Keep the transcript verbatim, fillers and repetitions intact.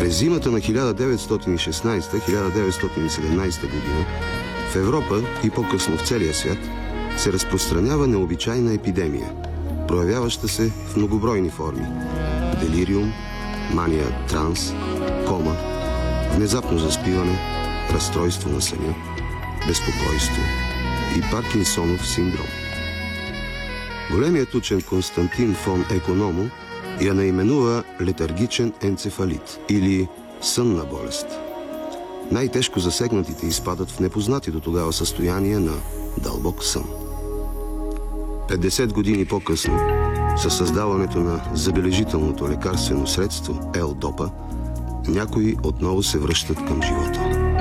През зимата на хиляда деветстотин и шестнадесета - хиляда деветстотин и седемнадесета година в Европа и по-късно в целия свят се разпространява необичайна епидемия, проявяваща се в многобройни форми. Делириум, мания транс, кома, внезапно заспиване, разстройство на съня, безпокойство и Паркинсонов синдром. Големият учен Константин фон Економо я наименува летаргичен енцефалит или сънна болест. Най-тежко засегнатите изпадат в непознати до тогава състояние на дълбок сън. петдесет години по-късно, със създаването на забележителното лекарствено средство L-допа, някои отново се връщат към живота.